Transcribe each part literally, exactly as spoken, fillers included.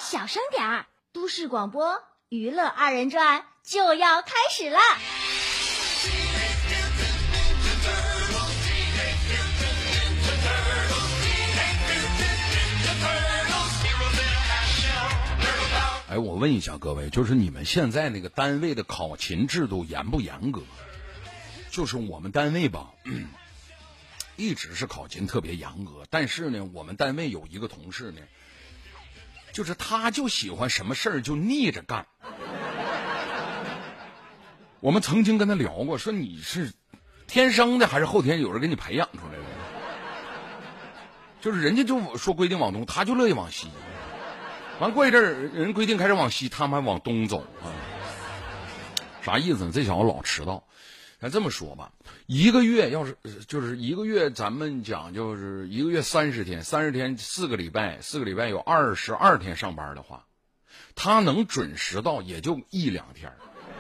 小声点儿，都市广播娱乐二人转就要开始了。 哎，我问一下各位，就是你们现在那个单位的考勤制度严不严格？就是我们单位吧，嗯，一直是考勤特别严格，但是呢，我们单位有一个同事呢，就是他就喜欢什么事儿就逆着干。我们曾经跟他聊过，说你是天生的还是后天有人给你培养出来的？就是人家就说规定往东，他就乐意往西。完过一阵儿，人规定开始往西，他们还往东走啊？啥意思呢？这小子老迟到。咱这么说吧，一个月要是就是一个月，咱们讲就是一个月三十天，三十天四个礼拜，四个礼拜有二十二天上班的话，他能准时到也就一两天。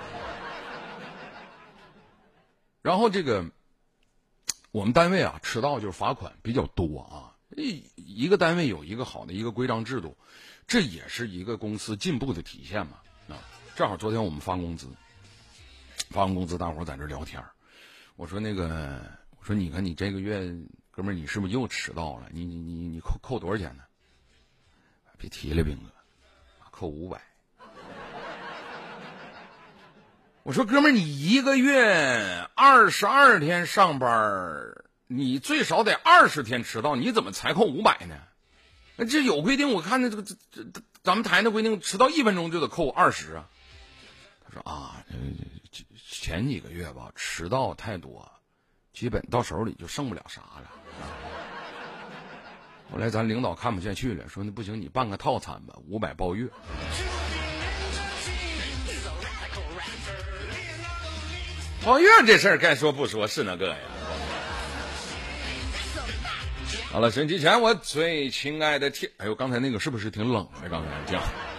然后这个我们单位啊，迟到就是罚款比较多啊。一一个单位有一个好的一个规章制度，这也是一个公司进步的体现嘛。啊，正好昨天我们发工资。发完工资，大伙儿在这聊天，我说那个，我说你看你这个月，哥们儿，你是不是又迟到了？你你你你扣扣多少钱呢？别提了，兵哥，扣五百。我说哥们儿，你一个月二十二天上班，你最少得二十天迟到，你怎么才扣五百呢？那这有规定，我看那这个这这咱们台的规定，迟到一分钟就得扣二十啊。他说啊，呃。前几个月吧，迟到太多，基本到手里就剩不了啥了。后来咱领导看不下去了，说那不行，你办个套餐吧，五百包月。包月这事儿该说不说，是那个呀。好了，升级前我最亲爱的天，哎呦，刚才那个是不是挺冷的？刚才这样。